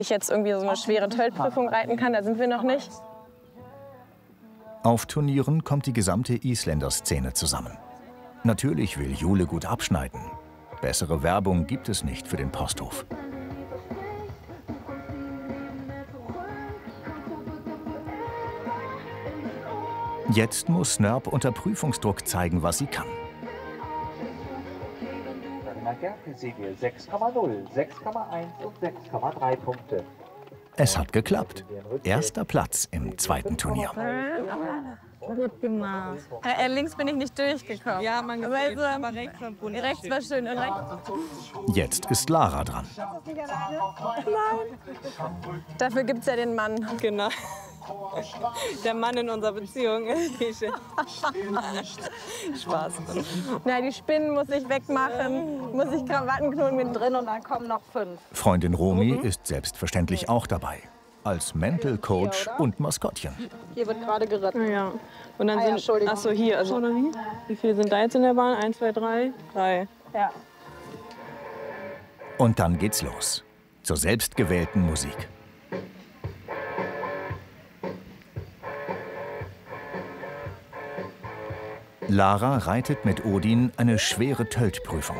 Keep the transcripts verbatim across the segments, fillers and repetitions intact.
Ich jetzt irgendwie so eine schwere Tölt-Prüfung reiten kann, da sind wir noch nicht. Auf Turnieren kommt die gesamte Isländer-Szene zusammen. Natürlich will Jule gut abschneiden. Bessere Werbung gibt es nicht für den Posthof. Jetzt muss Snörp unter Prüfungsdruck zeigen, was sie kann. sechs Komma null, sechs Komma eins und sechs Komma drei Punkte. Es hat geklappt. Erster Platz im zweiten Turnier. Gut gemacht. Äh, links bin ich nicht durchgekommen. Ja, man aber also, aber rechts war bunt. Rechts war schön und rechts. Jetzt ist Lara dran. Nein. Dafür gibt es ja den Mann. Genau. Der Mann in unserer Beziehung. Spaß. Na, die Spinnen muss ich wegmachen, muss ich Krawattenknoten mit drin und dann kommen noch fünf. Freundin Romy mhm. ist selbstverständlich auch dabei. Als Mental Coach und Maskottchen. Hier wird gerade geritten. Ja. Und dann sind, ah, ja, achso, hier. Also, wie viele sind da jetzt in der Bahn? Eins, zwei, drei? Drei. Ja. Und dann geht's los. Zur selbstgewählten Musik. Lara reitet mit Odin eine schwere Tölt-Prüfung.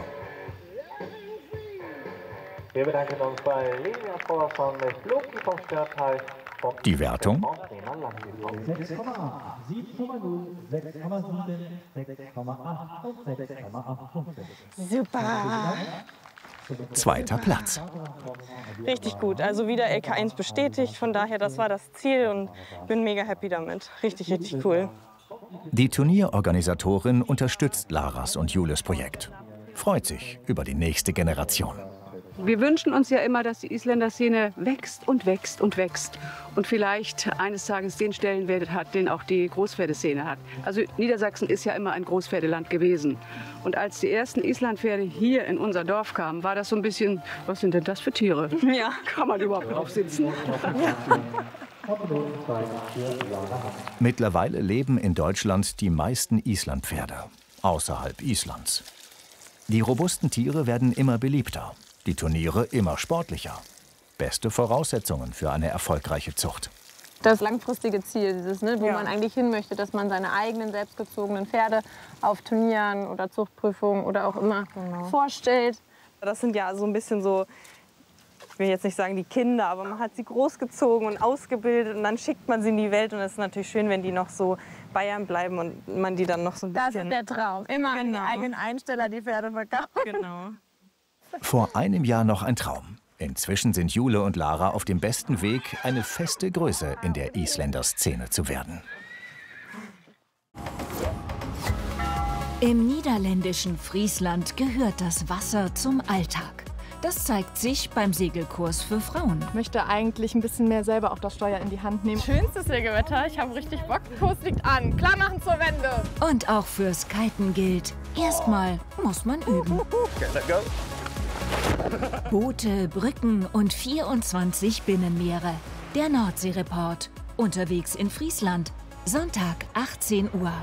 Wir bedanken uns bei Linia von Floki vom Störteil. Die Wertung? sechs Komma acht, sieben Komma null, sechs Komma sieben, sechs Komma acht und sechs Komma acht. Super! Zweiter Platz. Richtig gut. Also wieder L K eins bestätigt. Von daher, das war das Ziel und bin mega happy damit. Richtig, richtig cool. Die Turnierorganisatorin unterstützt Laras und Jules Projekt. Freut sich über die nächste Generation. Wir wünschen uns ja immer, dass die Isländer-Szene wächst und wächst und wächst. Und vielleicht eines Tages den Stellenwert hat, den auch die Großpferdeszene hat. Also Niedersachsen ist ja immer ein Großpferdeland gewesen. Und als die ersten Islandpferde hier in unser Dorf kamen, war das so ein bisschen, was sind denn das für Tiere? Ja. Kann man überhaupt drauf sitzen? Mittlerweile leben in Deutschland die meisten Islandpferde, außerhalb Islands. Die robusten Tiere werden immer beliebter, die Turniere immer sportlicher. Beste Voraussetzungen für eine erfolgreiche Zucht. Das langfristige Ziel, dieses, ne, wo ja. man eigentlich hin möchte, dass man seine eigenen selbstgezogenen Pferde auf Turnieren oder Zuchtprüfungen oder auch immer genau. vorstellt. Das sind ja so ein bisschen so, ich will jetzt nicht sagen die Kinder, aber man hat sie großgezogen und ausgebildet und dann schickt man sie in die Welt und es ist natürlich schön, wenn die noch so Bayern bleiben und man die dann noch so ein bisschen... Das ist der Traum, immer genau. an die eigenen Einsteller die Pferde verkaufen. Genau. Vor einem Jahr noch ein Traum. Inzwischen sind Jule und Lara auf dem besten Weg, eine feste Größe in der Isländer-Szene zu werden. Im niederländischen Friesland gehört das Wasser zum Alltag. Das zeigt sich beim Segelkurs für Frauen. Ich möchte eigentlich ein bisschen mehr selber auch das Steuer in die Hand nehmen. Schönstes Segelwetter, ich habe richtig Bock. Kurs liegt an. Klar machen zur Wende. Und auch fürs Kiten gilt, erstmal muss man üben. Boote, Brücken und vierundzwanzig Binnenmeere. Der Nordsee-Report. Unterwegs in Friesland. Sonntag, achtzehn Uhr.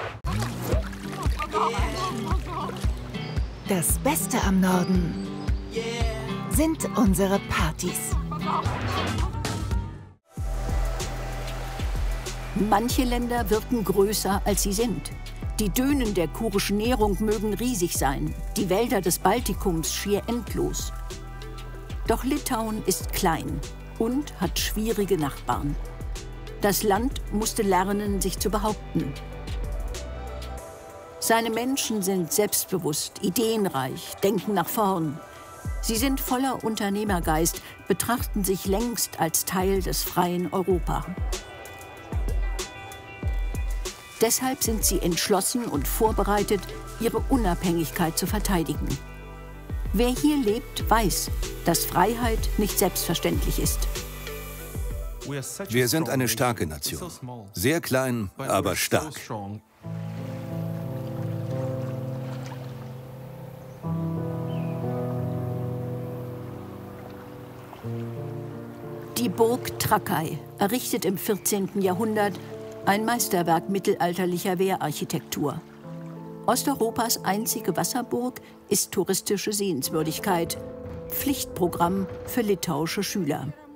Das Beste am Norden sind unsere Partys. Manche Länder wirken größer, als sie sind. Die Dünen der kurischen Nährung mögen riesig sein, die Wälder des Baltikums schier endlos. Doch Litauen ist klein und hat schwierige Nachbarn. Das Land musste lernen, sich zu behaupten. Seine Menschen sind selbstbewusst, ideenreich, denken nach vorn. Sie sind voller Unternehmergeist, betrachten sich längst als Teil des freien Europa. Deshalb sind sie entschlossen und vorbereitet, ihre Unabhängigkeit zu verteidigen. Wer hier lebt, weiß, dass Freiheit nicht selbstverständlich ist. Wir sind eine starke Nation. Sehr klein, aber stark. Die Burg Trakai, errichtet im vierzehnten Jahrhundert, ein Meisterwerk mittelalterlicher Wehrarchitektur. Osteuropas einzige Wasserburg ist touristische Sehenswürdigkeit, Pflichtprogramm für litauische Schüler.